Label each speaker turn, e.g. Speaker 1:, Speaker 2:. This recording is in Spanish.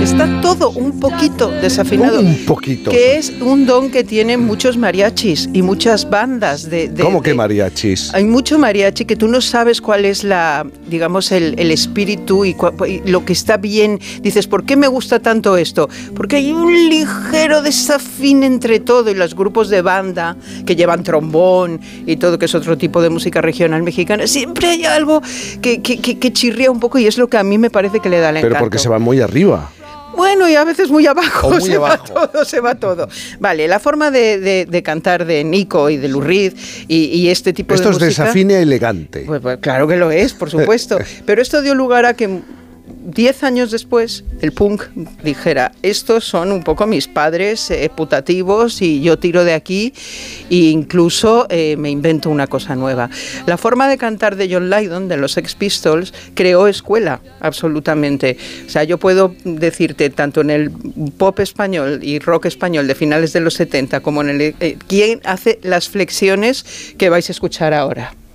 Speaker 1: está todo un poquito desafinado.
Speaker 2: Un poquito.
Speaker 1: Que es un don que tienen muchos mariachis y muchas bandas de
Speaker 2: ¿Cómo que mariachis?
Speaker 1: Hay mucho mariachi que tú no sabes cuál es digamos, el espíritu y lo que está bien. Dices, ¿por qué me gusta tanto esto? Porque hay un ligero desafío entre todo, y los grupos de banda que llevan trombón y todo, que es otro tipo de música regional mexicana, siempre hay algo que chirría un poco, y es lo que a mí me parece que le da el encanto.
Speaker 2: Pero porque se va muy arriba.
Speaker 1: Bueno, y a veces muy abajo,
Speaker 2: muy abajo.
Speaker 1: Se va todo. Vale, la forma de cantar de Nico y de Lou Reed y este tipo de música...
Speaker 2: Esto es desafine elegante.
Speaker 1: Pues claro que lo es, por supuesto. Pero esto dio lugar a que 10 años después el punk dijera, estos son un poco mis padres putativos y yo tiro de aquí e incluso me invento una cosa nueva. La forma de cantar de John Lydon, de los Sex Pistols, creó escuela, absolutamente. O sea, yo puedo decirte, tanto en el pop español y rock español de finales de los 70 como en el... ¿quién hace las flexiones que vais a escuchar ahora?